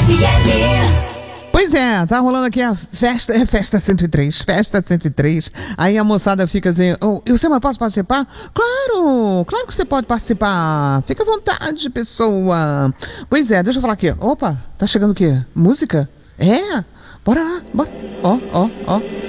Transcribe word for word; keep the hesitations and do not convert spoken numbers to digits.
M. Pois é, tá rolando aqui a festa, é festa cento e três, festa cento e três. Aí a moçada fica assim, oh, eu sei, mas posso participar? Claro, claro que você pode participar. Fica à vontade, pessoa. Pois é, deixa eu falar aqui. Opa, tá chegando o quê? Música? É, bora lá, bora. Ó, ó, ó.